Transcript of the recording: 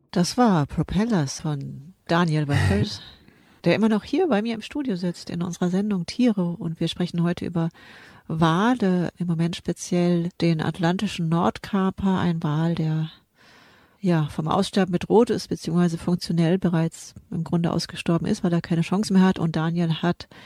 Das war Propellers von Daniel Wackels, der immer noch hier bei mir im Studio sitzt in unserer Sendung Tiere, und wir sprechen heute über Wale, im Moment speziell den atlantischen Nordkaper, ein Wal, der ja vom Aussterben bedroht ist, beziehungsweise funktionell bereits im Grunde ausgestorben ist, weil er keine Chance mehr hat. Und Daniel hat